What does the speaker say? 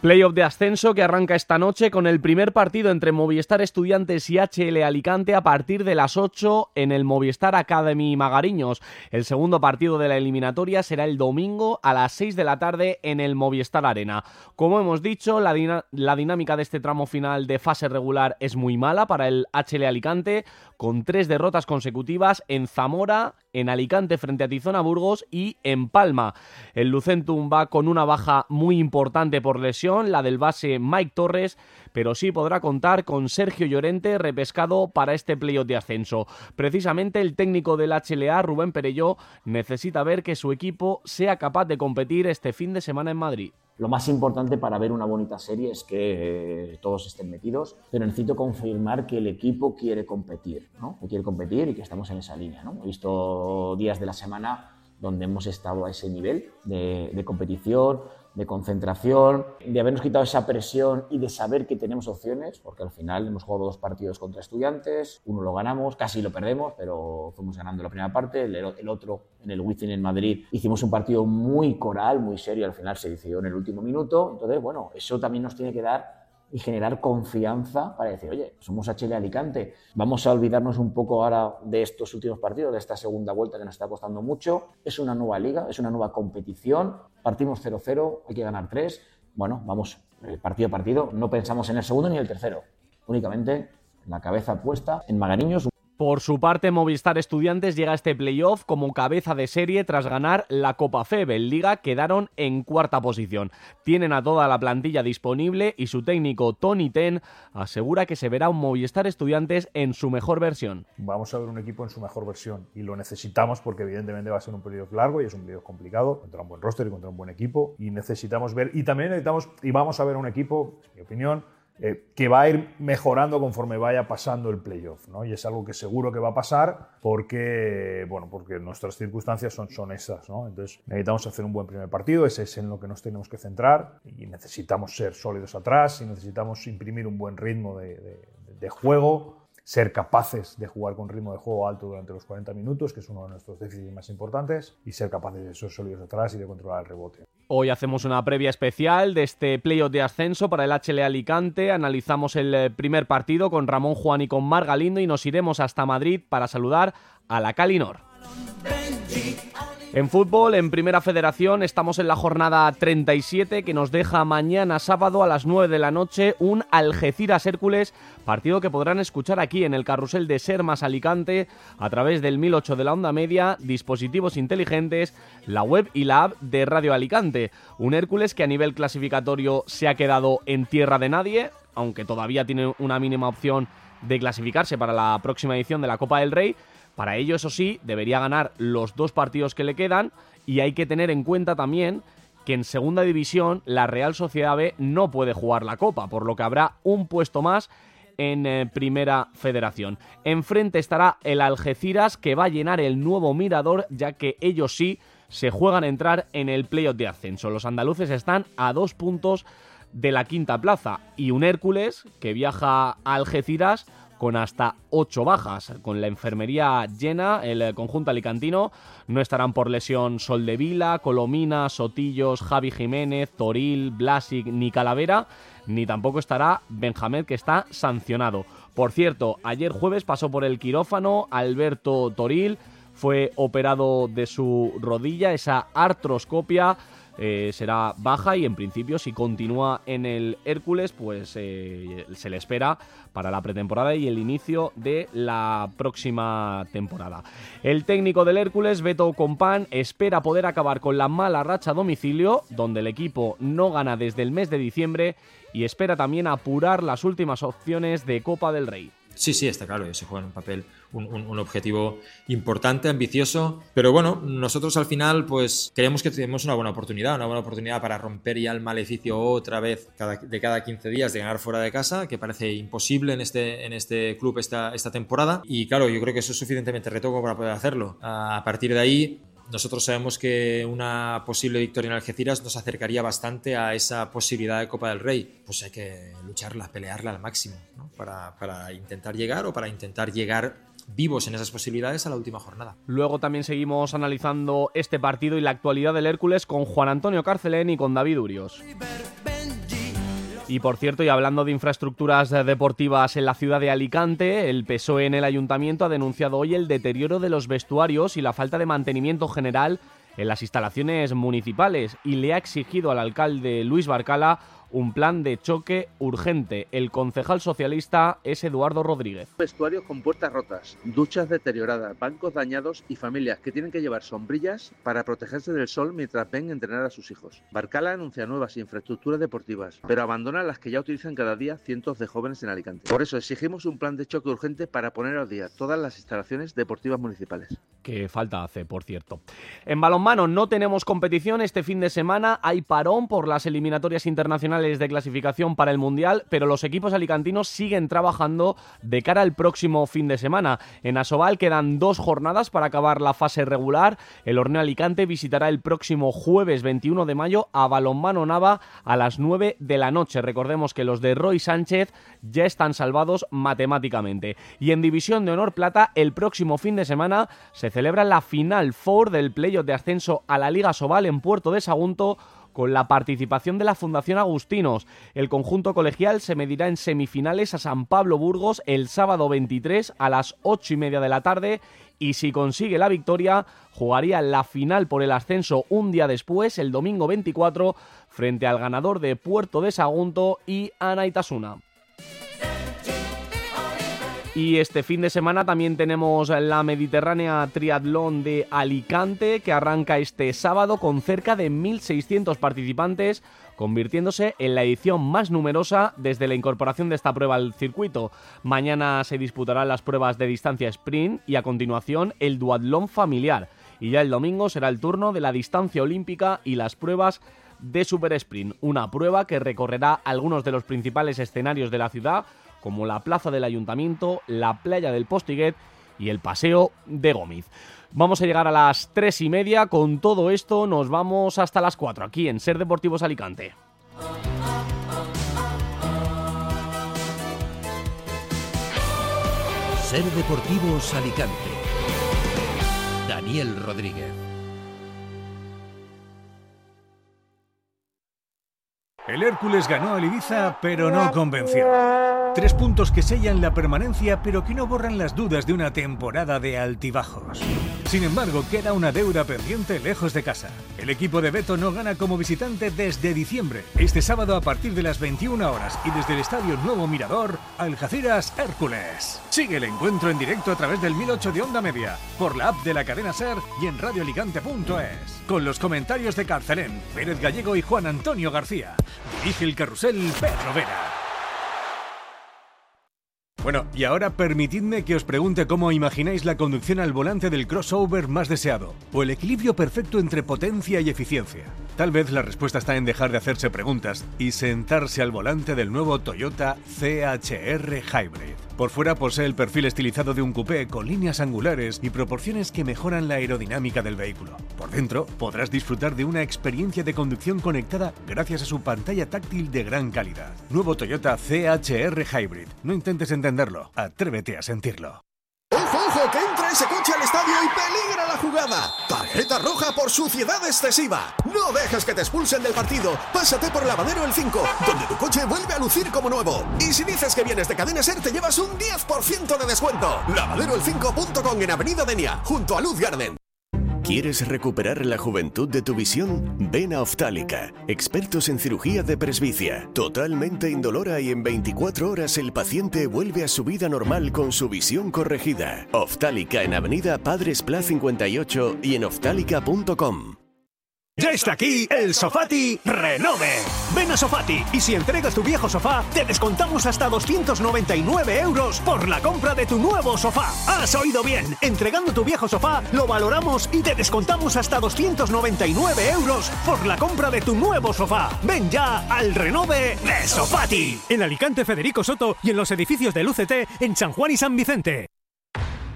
Playoff de ascenso que arranca esta noche con el primer partido entre Movistar Estudiantes y HL Alicante a partir de las 8 en el Movistar Academy Magariños. El segundo partido de la eliminatoria será el domingo a las 6 de la tarde en el Movistar Arena. Como hemos dicho, la dinámica de este tramo final de fase regular es muy mala para el HL Alicante, con 3 derrotas consecutivas en Zamora, en Alicante frente a Tizona Burgos y en Palma. El Lucentum va con una baja muy importante por lesión, la del base Mike Torres, pero sí podrá contar con Sergio Llorente, repescado para este playoff de ascenso. Precisamente el técnico del HLA, Rubén Perelló, necesita ver que su equipo sea capaz de competir este fin de semana en Madrid. Lo más importante para ver una bonita serie es que todos estén metidos, pero necesito confirmar que el equipo quiere competir, ¿no? Que quiere competir y que estamos en esa línea, ¿no? He visto días de la semana donde hemos estado a ese nivel de competición, de concentración, de habernos quitado esa presión y de saber que tenemos opciones, porque al final hemos jugado 2 partidos contra Estudiantes, uno lo ganamos, casi lo perdemos, pero fuimos ganando la primera parte, el otro en el Wizzing en Madrid hicimos un partido muy coral, muy serio, al final se decidió en el último minuto. Entonces, bueno, eso también nos tiene que dar y generar confianza para decir, oye, somos HL Alicante, vamos a olvidarnos un poco ahora de estos últimos partidos, de esta segunda vuelta que nos está costando mucho. Es una nueva liga, es una nueva competición, partimos 0-0, hay que ganar 3, bueno, vamos partido a partido, no pensamos en el segundo ni el tercero, únicamente la cabeza puesta en Magariños. Por su parte, Movistar Estudiantes llega a este playoff como cabeza de serie tras ganar la Copa FEB. En Liga quedaron en 4ª posición. Tienen a toda la plantilla disponible y su técnico Tony Ten asegura que se verá un Movistar Estudiantes en su mejor versión. Vamos a ver un equipo en su mejor versión y lo necesitamos porque evidentemente va a ser un playoff largo y es un playoff complicado contra un buen roster y contra un buen equipo, y necesitamos ver, y también necesitamos, y vamos a ver un equipo, en mi opinión, que va a ir mejorando conforme vaya pasando el playoff, ¿no? Y es algo que seguro que va a pasar porque nuestras circunstancias son esas, ¿no? Entonces necesitamos hacer un buen primer partido, ese es en lo que nos tenemos que centrar, y necesitamos ser sólidos atrás y necesitamos imprimir un buen ritmo de juego, ser capaces de jugar con ritmo de juego alto durante los 40 minutos, que es uno de nuestros déficits más importantes, y ser capaces de ser sólidos atrás y de controlar el rebote. Hoy hacemos una previa especial de este playoff de ascenso para el HL Alicante. Analizamos el primer partido con Ramón Juan y con Mar Galindo y nos iremos hasta Madrid para saludar a la Calinor. En fútbol, en Primera Federación, estamos en la jornada 37 que nos deja mañana sábado a las 9 de la noche un Algeciras-Hércules, partido que podrán escuchar aquí en el carrusel de Sermas Alicante a través del 1008 de la onda media, dispositivos inteligentes, la web y la app de Radio Alicante. Un Hércules que a nivel clasificatorio se ha quedado en tierra de nadie, aunque todavía tiene una mínima opción de clasificarse para la próxima edición de la Copa del Rey. Para ello, eso sí, debería ganar los 2 partidos que le quedan, y hay que tener en cuenta también que en segunda división la Real Sociedad B no puede jugar la Copa, por lo que habrá un puesto más en Primera Federación. Enfrente estará el Algeciras, que va a llenar el nuevo Mirador, ya que ellos sí se juegan a entrar en el playoff de ascenso. Los andaluces están a 2 puntos de la 5ª plaza, y un Hércules que viaja a Algeciras con hasta 8 bajas. Con la enfermería llena, el conjunto alicantino, no estarán por lesión Soldevila, Colomina, Sotillos, Javi Jiménez, Toril, Blasic ni Calavera, ni tampoco estará Benjamín, que está sancionado. Por cierto, ayer jueves pasó por el quirófano Alberto Toril, fue operado de su rodilla, esa artroscopia será baja, y en principio si continúa en el Hércules pues se le espera para la pretemporada y el inicio de la próxima temporada. El técnico del Hércules, Beto Compán, espera poder acabar con la mala racha a domicilio, donde el equipo no gana desde el mes de diciembre, y espera también apurar las últimas opciones de Copa del Rey. Sí, está claro, se juega en un papel, un objetivo importante, ambicioso, pero bueno, nosotros al final pues creemos que tenemos una buena oportunidad para romper ya el maleficio otra vez de cada 15 días de ganar fuera de casa, que parece imposible en este club esta temporada, y claro, yo creo que eso es suficientemente reto para poder hacerlo. A partir de ahí, nosotros sabemos que una posible victoria en Algeciras nos acercaría bastante a esa posibilidad de Copa del Rey. Pues hay que lucharla, pelearla al máximo, ¿no? Para intentar llegar vivos en esas posibilidades a la última jornada. Luego también seguimos analizando este partido y la actualidad del Hércules con Juan Antonio Carcelén y con David Urios. Y por cierto, y hablando de infraestructuras deportivas en la ciudad de Alicante, el PSOE en el ayuntamiento ha denunciado hoy el deterioro de los vestuarios y la falta de mantenimiento general en las instalaciones municipales y le ha exigido al alcalde Luis Barcala un plan de choque urgente. El concejal socialista es Eduardo Rodríguez. Vestuarios con puertas rotas, duchas deterioradas, bancos dañados y familias que tienen que llevar sombrillas para protegerse del sol mientras ven entrenar a sus hijos. Barcala anuncia nuevas infraestructuras deportivas, pero abandona las que ya utilizan cada día cientos de jóvenes en Alicante. Por eso exigimos un plan de choque urgente para poner al día todas las instalaciones deportivas municipales. Que falta hace, por cierto. En balonmano no tenemos competición este fin de semana, hay parón por las eliminatorias internacionales de clasificación para el Mundial, pero los equipos alicantinos siguen trabajando de cara al próximo fin de semana. En Asobal quedan 2 jornadas para acabar la fase regular. El Horneo Alicante visitará el próximo jueves 21 de mayo a Balonmano Nava a las 9 de la noche. Recordemos que los de Roy Sánchez ya están salvados matemáticamente. Y en División de Honor Plata, el próximo fin de semana se celebra la Final Four del playoff de ascenso a la Liga Asobal en Puerto de Sagunto, con la participación de la Fundación Agustinos. El conjunto colegial se medirá en semifinales a San Pablo Burgos el sábado 23 a las 8:30 de la tarde y si consigue la victoria jugaría la final por el ascenso un día después, el domingo 24, frente al ganador de Puerto de Sagunto y Anaitasuna. Y este fin de semana también tenemos la Mediterránea Triatlón de Alicante, que arranca este sábado con cerca de 1.600 participantes, convirtiéndose en la edición más numerosa desde la incorporación de esta prueba al circuito. Mañana se disputarán las pruebas de distancia sprint y a continuación el duatlón familiar. Y ya el domingo será el turno de la distancia olímpica y las pruebas de super sprint, una prueba que recorrerá algunos de los principales escenarios de la ciudad, como la plaza del Ayuntamiento, la playa del Postiguet y el paseo de Gómez. Vamos a llegar a las 3:30. Con todo esto nos vamos hasta las 4 aquí en Ser Deportivos Alicante. Ser Deportivos Alicante. Daniel Rodríguez. El Hércules ganó al Ibiza, pero no convenció. 3 puntos que sellan la permanencia, pero que no borran las dudas de una temporada de altibajos. Sin embargo, queda una deuda pendiente lejos de casa. El equipo de Beto no gana como visitante desde diciembre. Este sábado a partir de las 21 horas y desde el Estadio Nuevo Mirador, Algeciras Hércules. Sigue el encuentro en directo a través del 1008 de Onda Media, por la app de la cadena SER y en radioalicante.es. Con los comentarios de Carcelén, Pérez Gallego y Juan Antonio García. Dirige el carrusel Pedro Vera. Bueno, y ahora permitidme que os pregunte cómo imagináis la conducción al volante del crossover más deseado, o el equilibrio perfecto entre potencia y eficiencia. Tal vez la respuesta está en dejar de hacerse preguntas y sentarse al volante del nuevo Toyota CHR Hybrid. Por fuera posee el perfil estilizado de un coupé con líneas angulares y proporciones que mejoran la aerodinámica del vehículo. Por dentro podrás disfrutar de una experiencia de conducción conectada gracias a su pantalla táctil de gran calidad. Nuevo Toyota CHR Hybrid. No intentes entenderlo, atrévete a sentirlo. ¡Ojo, ojo! ¡Que entra ese coche al estadio y peligra la jugada! ¡Tarjeta roja por suciedad excesiva! ¡No dejes que te expulsen del partido! ¡Pásate por Lavadero El 5, donde tu coche vuelve a lucir como nuevo! Y si dices que vienes de Cadena SER, te llevas un 10% de descuento. Lavaderoel5.com en Avenida Denia, junto a Luz Garden. ¿Quieres recuperar la juventud de tu visión? Ven a Oftálica, expertos en cirugía de presbicia, totalmente indolora y en 24 horas el paciente vuelve a su vida normal con su visión corregida. Oftálica en Avenida Padres Pla 58 y en oftálica.com. Ya está aquí el Sofati Renove. Ven a Sofati y si entregas tu viejo sofá, te descontamos hasta 299 € por la compra de tu nuevo sofá. ¡Has oído bien! Entregando tu viejo sofá, lo valoramos y te descontamos hasta 299 € por la compra de tu nuevo sofá. Ven ya al Renove de Sofati. En Alicante Federico Soto y en los edificios del UCT en San Juan y San Vicente.